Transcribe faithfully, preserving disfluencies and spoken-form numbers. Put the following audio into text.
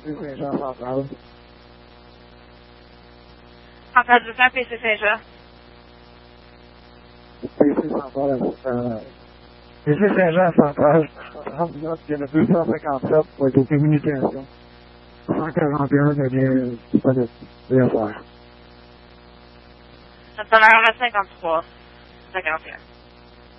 C Saint-Jean central. Entendu ça, P C Saint-Jean. P C central, euh, P C Saint-Jean central, trente minutes, il y en a deux cent cinquante-sept pour être aux communications. cent quarante et un devient disponible. Bien faire. Ça te donne à cinquante-trois. cinquante et un.